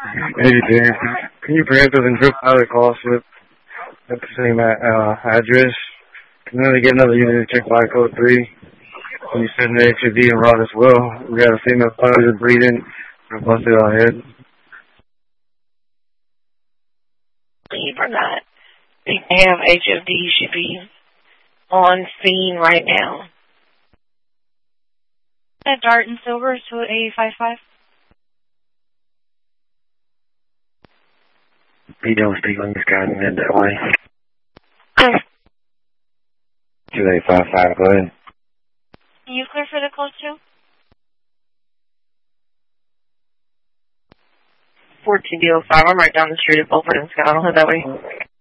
Hey, Dan. Can you preempt us and drip out of the call slip at the same address? And then they get another unit to check by code 3. When you send the HFD and rod as well. We got a female fighter breathing and busted our head. Believe or not, they have HFD should be on scene right now. Dart and Silver to 855. You don't speak on this guy and head that way. 2855, go ahead. Can you clear for the code 2? 1405, I'm right down the street at Beaufort and Scott. I'll head that way.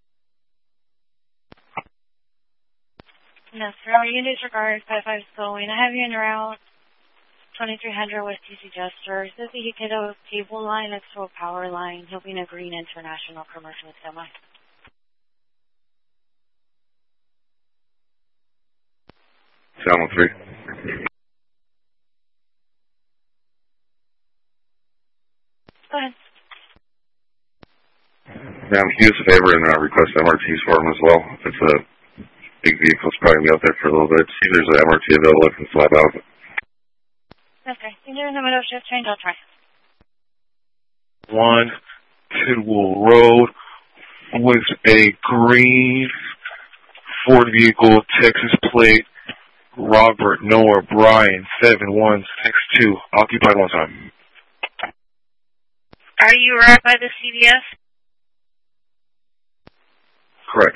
No, sir. Our units regard 55 going. I have you in route 2300 West TC Jester. It says that you get a cable line next to a power line, helping a green international commercial semi. Channel 3. Go ahead. Yeah, can you do us a favor and request MRTs for him as well? If it's a big vehicle, it's probably going to be out there for a little bit. See if there's an MRT available that can slap out. Okay. You're in the middle of shift change. I'll try. 1 Tidwell Road with a green Ford vehicle, Texas plate, Robert Noah Bryan 7162, occupied one time. Are you right by the CVS? Correct.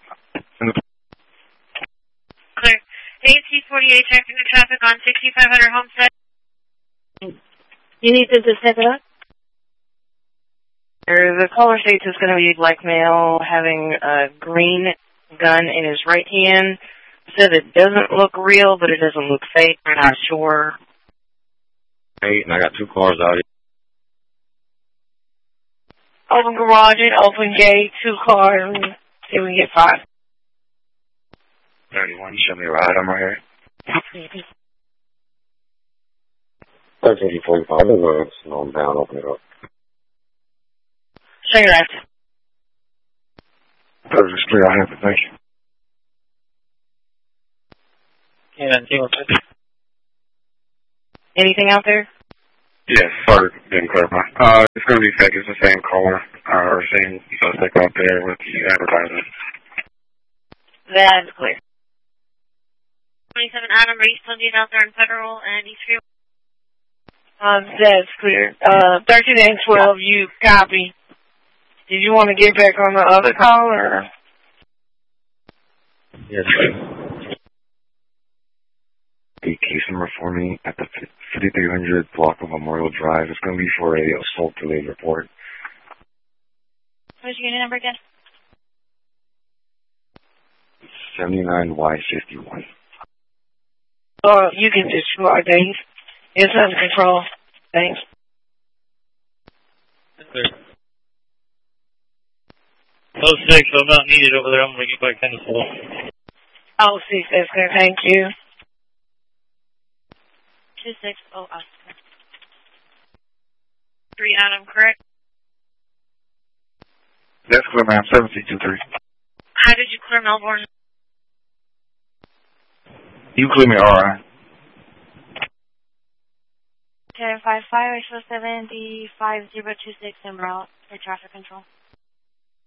Clear. AC-48 checking the traffic on 6500 Homestead. You need to just step it up? The caller states it's going to be black male having a green gun in his right hand. Said it doesn't look real, but it doesn't look fake. We're not sure. 8, and I got 2 cars out here. Open garage and open gate, 2 cars. See if we can get 5. 31, show me a ride. I'm right here. 1345, I've been going to slow him down, open it up. Show your ass. That was just clear. I have to thank you. Anything out there? Yes, sorry, didn't clarify. It's going to be fake. It's the same caller, or same suspect out there with the advertisement. That's clear. 27 Adam, are you still being out there in Federal and Eastview? That's clear. 13 and 12, you copy. Did you want to get back on the other call, or? Yes. The case number for me at the 5300 block of Memorial Drive. It's going to be for a assault delayed report. What's your unit number again? 79Y51. You can just sure things. It's under control. Thanks. Oh, 6, I'm not needed over there. I'm going to get back in the floor. Oh, 6, that's good. Thank you. 260 Oscar. 3 Adam, correct? That's clear, ma'am. 7623. How did you clear Melbourne? You clear me, alright. 1055, I show 75026 en route for traffic control.